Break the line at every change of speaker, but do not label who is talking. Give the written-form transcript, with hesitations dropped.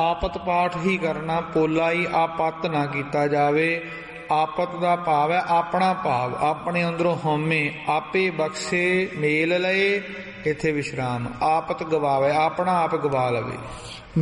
ਆਪਤ ਪਾਠ ਹੀ ਕਰਨਾ, ਪੋਲਾ ਹੀ ਆਪਤ ਨਾ ਕੀਤਾ ਜਾਵੇ। ਆਪਤ ਦਾ ਭਾਵ ਹੈ ਆਪਣਾ ਭਾਵ, ਆਪਣੇ ਅੰਦਰੋਂ ਹਉਮੈ, ਆਪੇ ਬਖਸ਼ੇ ਮੇਲ ਲਏ, ਇੱਥੇ ਵਿਸ਼ਰਾਮ। ਆਪਤ ਗਵਾਵੇ, ਆਪਣਾ ਆਪ ਗਵਾ ਲਵੇ।